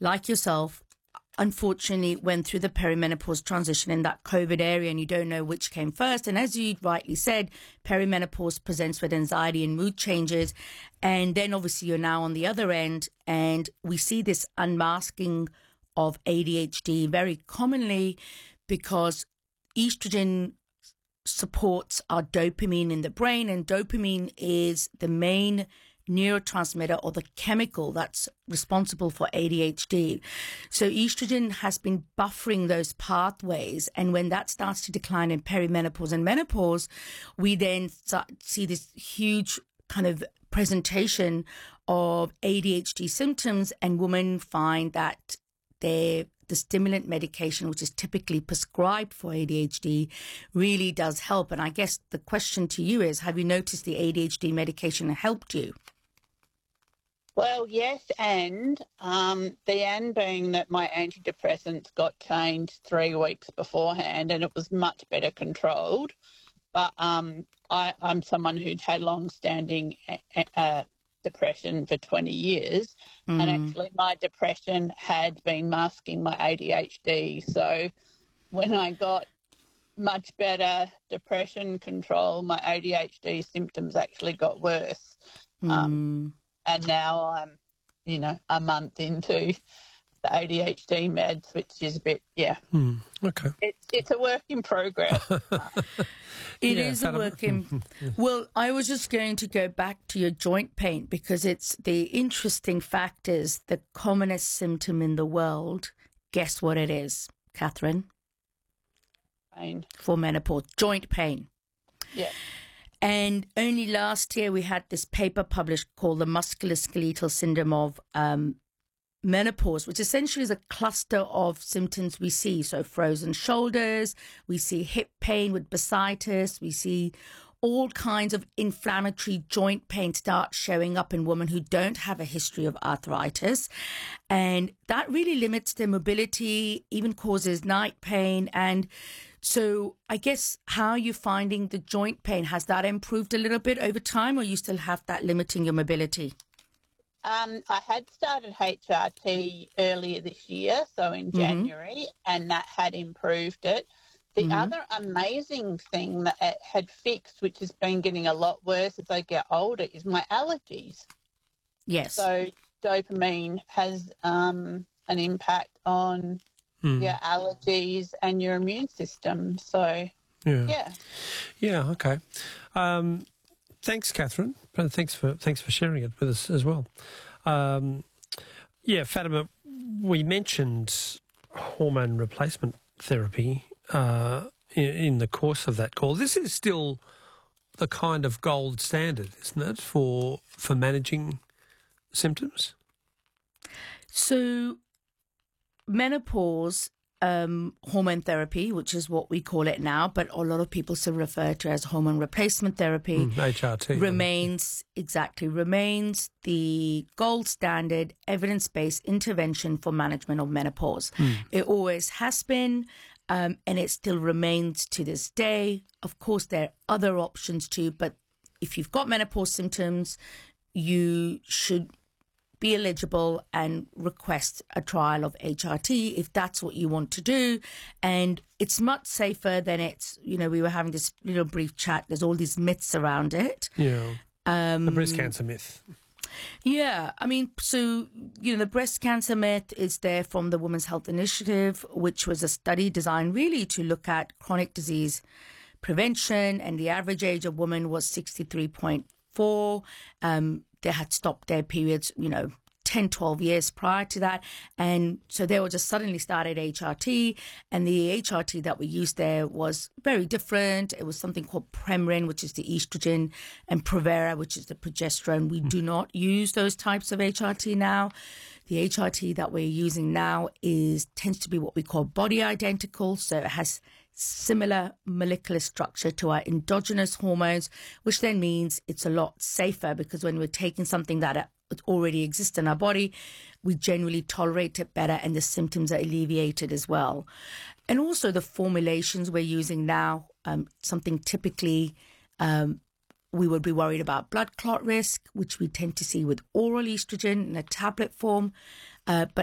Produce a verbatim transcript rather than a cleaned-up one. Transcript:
like yourself, unfortunately went through the perimenopause transition in that COVID area, and you don't know which came first. And as you rightly said, perimenopause presents with anxiety and mood changes. And then obviously you're now on the other end, and we see this unmasking of A D H D very commonly because estrogen supports our dopamine in the brain, and dopamine is the main neurotransmitter or the chemical that's responsible for A D H D. So estrogen has been buffering those pathways, and when that starts to decline in perimenopause and menopause, we then start, see this huge kind of presentation of A D H D symptoms, and women find that they the stimulant medication, which is typically prescribed for A D H D, really does help. And I guess the question to you is, have you noticed the A D H D medication helped you? Well, yes, and um, the and being that my antidepressants got changed three weeks beforehand, and it was much better controlled. But um, I, I'm someone who'd had long-standing uh, depression for twenty years, mm. and actually my depression had been masking my A D H D. So when I got much better depression control, my A D H D symptoms actually got worse. Mm. Um, and now I'm, you know, a month into the A D H D meds, which is a bit, yeah. Mm. Okay. It's, it's a work in progress. It yeah, is a work in... Well, I was just going to go back to your joint pain, because it's the interesting fact is the commonest symptom in the world. Guess what it is, Catherine? Pain. For menopause. Joint pain. Yeah. And only last year we had this paper published called the musculoskeletal syndrome of um, menopause, which essentially is a cluster of symptoms we see. So frozen shoulders, we see hip pain with bursitis, we see all kinds of inflammatory joint pain start showing up in women who don't have a history of arthritis. And that really limits their mobility, even causes night pain. And so I guess, how are you finding the joint pain? Has that improved a little bit over time, or you still have that limiting your mobility? Um, I had started H R T earlier this year, so in January, mm-hmm. and that had improved it. The mm-hmm. other amazing thing that it had fixed, which has been getting a lot worse as I get older, is my allergies. Yes. So dopamine has um, an impact on mm. your allergies and your immune system. So, yeah. Yeah, yeah okay. Um, thanks, Catherine. Thanks for thanks for sharing it with us as well. Um, yeah, Fatima, we mentioned hormone replacement therapy uh, in, in the course of that call. This is still the kind of gold standard, isn't it, for for managing symptoms? So menopause um, hormone therapy, which is what we call it now, but a lot of people still refer to as hormone replacement therapy, mm, H R T, remains, exactly, remains the gold standard evidence-based intervention for management of menopause. Mm. It always has been, um, and it still remains to this day. Of course, there are other options too, but if you've got menopause symptoms, you should be eligible and request a trial of H R T if that's what you want to do. And it's much safer than it's, you know, we were having this little brief chat. There's all these myths around it. Yeah. Um, the breast cancer myth. Yeah. I mean, so, you know, the breast cancer myth is there from the Women's Health Initiative, which was a study designed really to look at chronic disease prevention. And the average age of women was sixty-three point four. Um, They had stopped their periods, you know, ten, twelve years prior to that. And so they were just suddenly started H R T. And the H R T that we used there was very different. It was something called Premarin, which is the estrogen, and Provera, which is the progesterone. We do not use those types of H R T now. The H R T that we're using now is tends to be what we call body identical. So it has similar molecular structure to our endogenous hormones, which then means it's a lot safer, because when we're taking something that already exists in our body, we generally tolerate it better and the symptoms are alleviated as well. And also the formulations we're using now, um, something typically um, we would be worried about blood clot risk, which we tend to see with oral estrogen in a tablet form. Uh, but